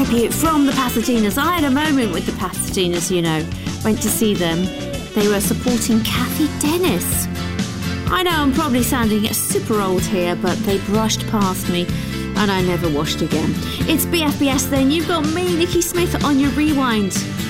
tribute from the Pasadenas. I had a moment with the Pasadenas, you know. Went to see them. They were supporting Kathy Dennis. I know I'm probably sounding super old here, but they brushed past me and I never washed again. It's BFBS then. You've got me, Nikki Smith, on your rewind.